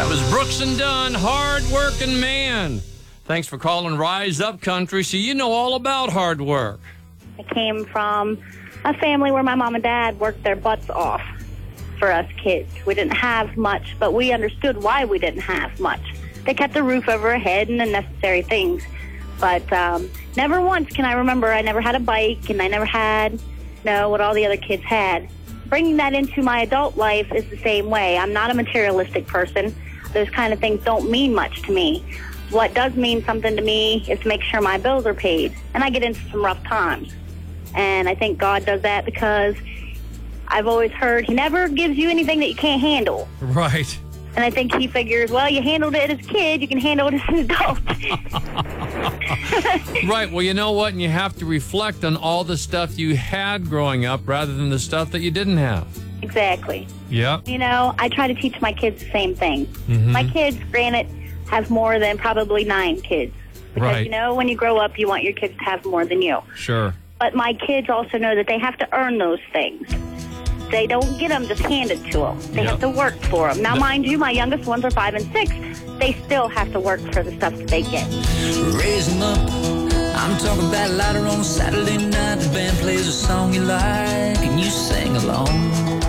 That was Brooks and Dunn, hard-working man. Thanks for calling Rise Up Country, so you know all about hard work. I came from a family where my mom and dad worked their butts off for us kids. We didn't have much, but we understood why we didn't have much. They kept a roof over our head and the necessary things. But never once can I remember I never had a bike, and I never had, what all the other kids had. Bringing that into my adult life is the same way. I'm not a materialistic person. Those kind of things don't mean much to me. What does mean something to me is to make sure my bills are paid. And I get into some rough times. And I think God does that because I've always heard he never gives you anything that you can't handle. Right. And I think he figures, well, you handled it as a kid, you can handle it as an adult. Right. Well, you know what? And you have to reflect on all the stuff you had growing up rather than the stuff that you didn't have. Exactly. Yeah. I try to teach my kids the same thing. Mm-hmm. My kids, granted, have more than probably 9 kids. Because, right. When you grow up, you want your kids to have more than you. Sure. But my kids also know that they have to earn those things. They don't get them just handed to them. They have to work for them. Now, mind you, my youngest ones are 5 and 6. They still have to work for the stuff that they get. Raise them up. I'm talking about later on Saturday night. The band plays a song you like and you sing along.